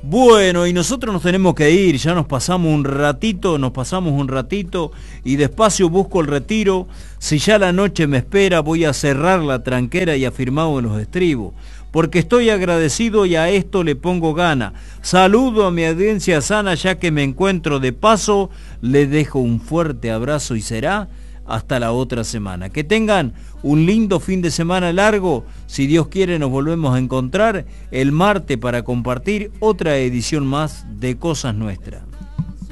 Bueno, y nosotros nos tenemos que ir, ya nos pasamos un ratito y despacio busco el retiro. Si ya la noche me espera, voy a cerrar la tranquera y afirmado en los estribos, porque estoy agradecido y a esto le pongo gana. Saludo a mi audiencia sana, ya que me encuentro de paso, le dejo un fuerte abrazo y será hasta la otra semana. Que tengan un lindo fin de semana largo. Si Dios quiere, nos volvemos a encontrar el martes para compartir otra edición más de Cosas Nuestras.